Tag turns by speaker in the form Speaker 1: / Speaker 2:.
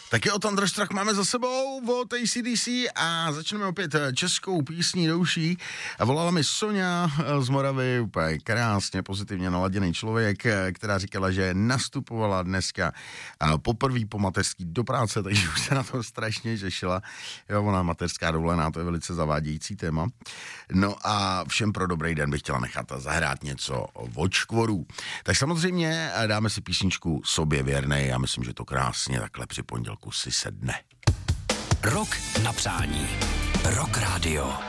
Speaker 1: Taky o Thunderstruck máme za sebou od AC/DC a začneme opět českou písní douší. Volala mi Soňa z Moravy, úplně krásně pozitivně naladěný člověk, která říkala, že nastupovala dneska poprvé po mateřský do práce, takže už se na to strašně těšila. Jo, ona mateřská dovolená, to je velice zavádějící téma. No a všem pro dobrý den bych chtěla nechat zahrát něco od Škvorů. Tak samozřejmě dáme si písničku Sobě věrnej, já myslím, že to krásně takhle při pondělku si sedne.
Speaker 2: Rok na přání. Rock Radio.